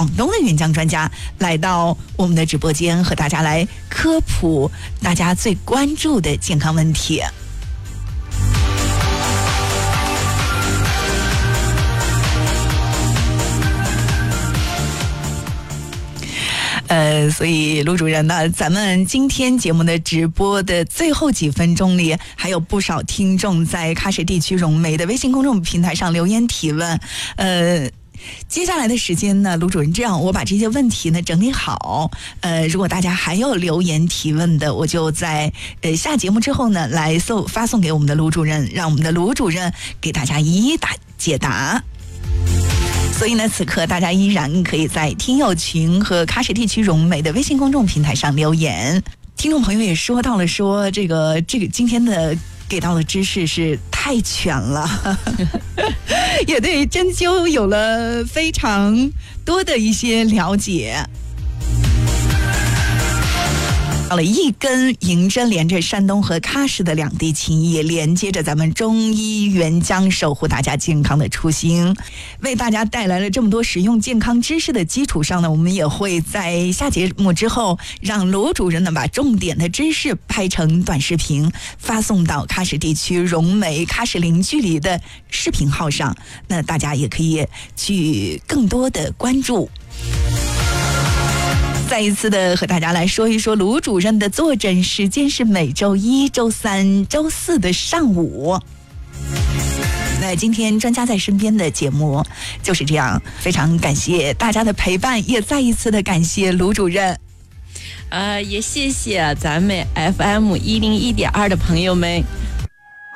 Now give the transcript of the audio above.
广东的援疆专家来到我们的直播间，和大家来科普大家最关注的健康问题。所以卢主任呢，咱们今天节目的直播的最后几分钟里，还有不少听众在喀什地区融媒的微信公众平台上留言提问。接下来的时间呢，卢主任这样，我把这些问题呢整理好。如果大家还有留言提问的，我就在下节目之后呢，来发送给我们的卢主任，让我们的卢主任给大家一一解答。所以呢，此刻大家依然可以在听友群和喀什地区融媒的微信公众平台上留言。听众朋友也说到了，说这个今天的给到的知识是太全了，也对针灸有了非常多的一些了解。到了一根银针，连着山东和喀什的两地情谊，连接着咱们中医援疆守护大家健康的初心，为大家带来了这么多实用健康知识的基础上呢，我们也会在下节目之后，让罗主任呢把重点的知识拍成短视频，发送到喀什地区融媒喀什零距离的视频号上，那大家也可以去更多的关注。再一次的和大家来说一说卢主任的坐诊时间是每周一、周三、周四的上午。那今天专家在身边的节目就是这样，非常感谢大家的陪伴，也再一次的感谢卢主任。 也谢谢咱们 FM101.2的朋友们。